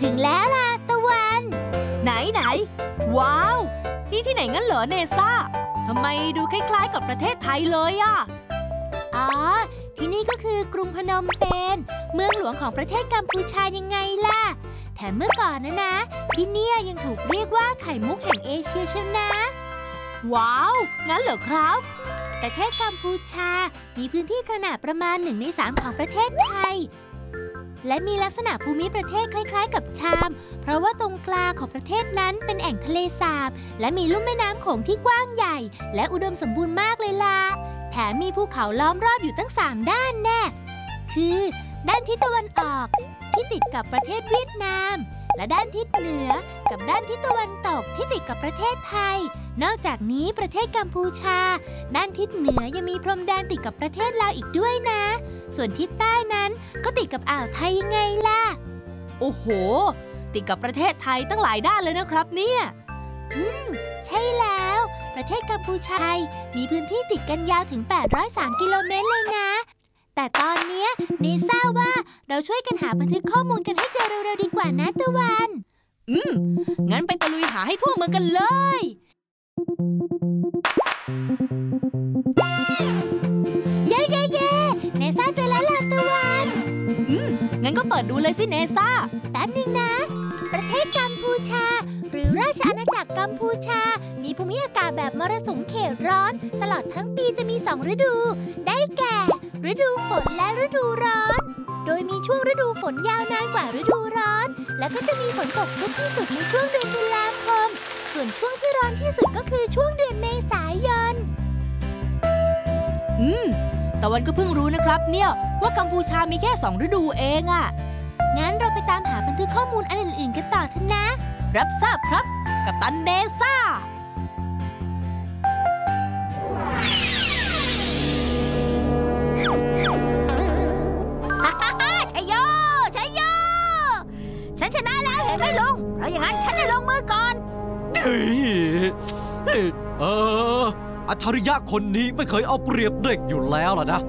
ถึงแล้วล่ะตะวันไหนว้าวนี่ที่ไหนงั้นเหรอเนซ่าทำไมดูคล้ายๆกับประเทศไทยเลยอ่ะอ๋อที่นี่ก็คือกรุงพนมเปญเมืองหลวงของประเทศกัมพูชายังไงล่ะแถมเมื่อก่อนนะที่เนี่ยยังถูกเรียกว่าไข่มุกแห่งเอเชียเชียวนะว้าวงั้นเหรอครับประเทศกัมพูชามีพื้นที่ขนาดประมาณ1 ใน 3ของประเทศไทยและมีลักษณะภูมิประเทศคล้ายๆกับชามเพราะว่าตรงกลางของประเทศนั้นเป็นแอ่งทะเลสาบและมีลุ่มแม่น้ำโขงที่กว้างใหญ่และอุดมสมบูรณ์มากเลยล่ะแถมมีภูเขาล้อมรอบอยู่ตั้ง3ด้านแน่คือด้านทิศตะวันออกที่ติดกับประเทศเวียดนามและด้านทิศเหนือกับด้านทิศตะวันตกที่ติดกับประเทศไทยนอกจากนี้ประเทศกัมพูชาด้านทิศเหนือยังมีพรมแดนติดกับประเทศลาวอีกด้วยนะส่วนทิศใต้นั้นก็ติดกับอ่าวไทยยังไงล่ะโอ้โหติดกับประเทศไทยตั้งหลายด้านเลยนะครับเนี่ยใช่แล้วประเทศกัมพูชามีพื้นที่ติดกันยาวถึง803กิโลเมตรเลยนะแต่ตอนนี้เนซ่าว่าเราช่วยกันหาบันทึกข้อมูลกันให้เจอเร็วๆดีกว่านะตะวันงั้นไปตะลุยหาให้ทั่วเมืองกันเลยเย้เนซ่าเจอแล้วล่ะตะวันงั้นก็เปิดดูเลยสิเนซ่าแป๊บนึงนะประเทศกัมพูชาหรือราชอาณาจักรกัมพูชามีภูมิอากาศแบบมรสุมเขตร้อนตลอดทั้งปีจะมี2 ฤดูได้แก่ฤดูฝนและฤดูร้อนโดยมีช่วงฤดูฝนยาวนานกว่าฤดูร้อนและก็จะมีฝนตกชุกที่สุดในช่วงเดือนตุลาคมส่วนช่วงที่ร้อนที่สุดก็คือช่วงเดือนเมษายนตะวันก็เพิ่งรู้นะครับเนี่ยว่ากัมพูชามีแค่2 ฤดูเองอ่ะงั้นเราไปตามหาบันทึกข้อมูลอันอื่นๆกันต่อเถอะนะรับทราบครับกัปตันเนซ่าชัยโยฉันชนะแล้วเห็นไหมลุงเพราะอย่างนั้นฉันได้ลงมือก่อนอัจฉริยะคนนี้ไม่เคยเอาเปรียบเด็กอยู่แล้วล่ะนะ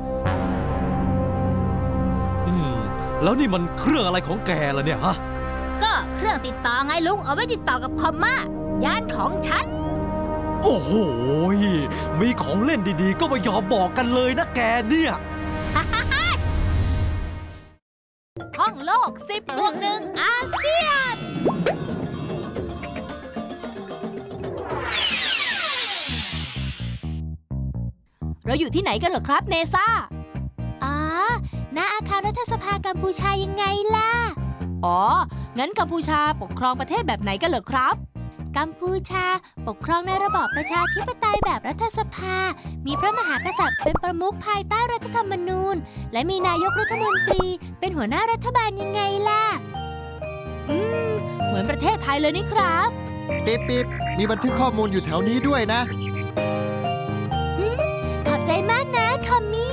แล้วนี่มันเครื่องอะไรของแกล่ะเนี่ยฮะก็เครื่องติดต่อไงลุงเอาไว้ติดต่อกับคอมมายานของฉันโอ้โหมีของเล่นดีๆก็ไม่ยอมบอกกันเลยนะแกเนี่ยท่องโลก10+1อาเซียนเราอยู่ที่ไหนกันเหรอครับเนซ่าณอาคารรัฐสภากัมพูชายังไงล่ะงั้นกัมพูชาปกครองประเทศแบบไหนกันเหรอครับกัมพูชาปกครองในระบอบประชาธิปไตยแบบรัฐสภามีพระมหากษัตริย์เป็นประมุขภายใต้รัฐธรรมนูญและมีนายกรัฐมนตรีเป็นหัวหน้ารัฐบาลยังไงล่ะเหมือนประเทศไทยเลยนี่ครับปิ๊บมีบันทึกข้อมูลอยู่แถวนี้ด้วยนะขอบใจมากนะคอมมี่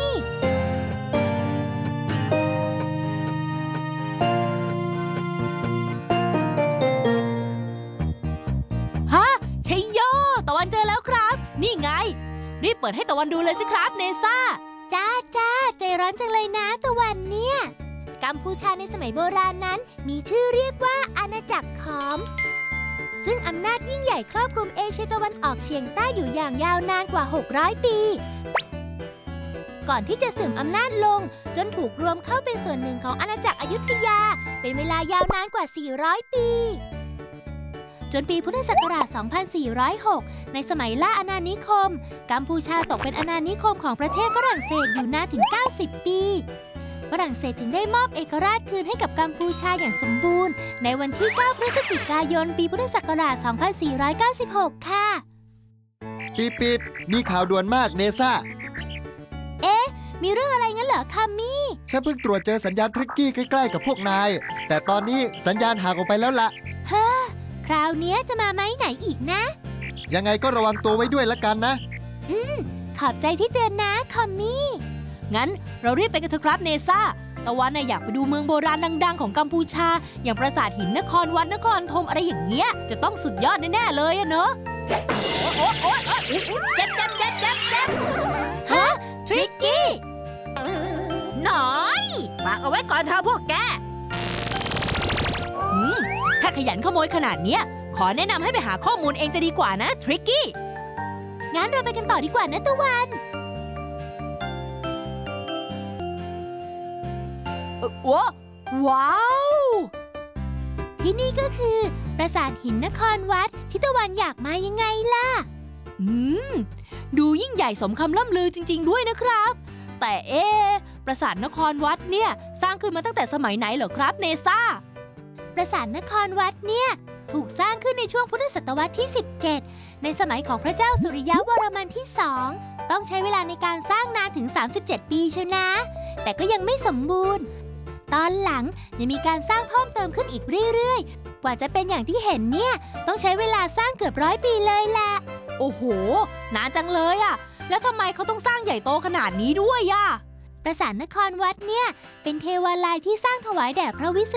ชัยโยตะวันเจอแล้วครับนี่ไงรีบเปิดให้ตะวันดูเลยสิครับเนซ่าจ้าใจร้อนจังเลยนะตะวันเนี่ยกัมพูชาในสมัยโบราณนั้นมีชื่อเรียกว่าอาณาจักรขอมซึ่งอำนาจยิ่งใหญ่ครอบคลุมเอเชียตะวันออกเฉียงใต้อยู่อย่างยาวนานกว่า600 ปีก่อนที่จะเสื่อมอำนาจลงจนถูกรวมเข้าเป็นส่วนหนึ่งของอาณาจักรอยุธยาเป็นเวลายาวนานกว่า400 ปีจนปีพุทธศักราช 2406 ในสมัยล่าอาณานิคมกัมพูชาตกเป็นอาณานิคมของประเทศฝรั่งเศสอยู่นานถึง 90 ปีฝรั่งเศสถึงได้มอบเอกราชคืนให้กับกัมพูชาอย่างสมบูรณ์ในวันที่ 9 พฤศจิกายน ปีพุทธศักราช 2496 ค่ะปิ๊บมีข่าวด่วนมากเนซ่ามีเรื่องอะไรงั้นเหรอคัมมี่ฉันเพิ่งตรวจเจอสัญญาณทริกกี้ใกล้ๆกับพวกนายแต่ตอนนี้สัญญาณห่างออกไปแล้วล่ะคราวนี้จะมาไหมไหนอีกนะยังไงก็ระวังตัวไว้ด้วยละกันนะขอบใจที่เตือนนะคอมมี่งั้นเรารีบไปกันเถอะครับเนซ่าตะวันอยากไปดูเมืองโบราณดังๆของกัมพูชาอย่างปราสาทหินนครวัดนครธมอะไรอย่างเงี้ยจะต้องสุดยอดแน่ๆเลยเนอะโอ๊ยเจ็บฮะทริกกี้หน่อยฝากเอาไว้ก่อนเธอพวกแกขยันขโมยขนาดเนี้ย ขอแนะนำให้ไปหาข้อมูลเองจะดีกว่านะทริกกี้งั้นเราไปกันต่อดีกว่านะตะวันว้าวที่นี่ก็คือ ปราสาทหินนครวัดที่ตะวันอยากมายังไงล่ะดูยิ่งใหญ่สมคำล่ำลือจริงๆด้วยนะครับ แต่ปราสาทนครวัดเนี่ยสร้างขึ้นมาตั้งแต่สมัยไหนเหรอครับเนซ่าปราสาทนครวัดเนี่ยถูกสร้างขึ้นในช่วงพุทธศตวรรษที่ 17 ในสมัยของพระเจ้าสุริยะวรมันที่ 2 ต้องใช้เวลาในการสร้างนานถึง 37 ปีเชียวนะ แต่ก็ยังไม่สมบูรณ์ ตอนหลังยังมีการสร้างเพิ่มเติมขึ้นอีกเรื่อยๆ กว่าจะเป็นอย่างที่เห็นเนี่ยต้องใช้เวลาสร้างเกือบ100 ปีเลยแหละโอ้โห นานจังเลยอะแล้วทำไมเขาต้องสร้างใหญ่โตขนาดนี้ด้วยอะปราสาทนครวัดเนี่ยเป็นเทวาลัยที่สร้างถวายแด่พระวิษ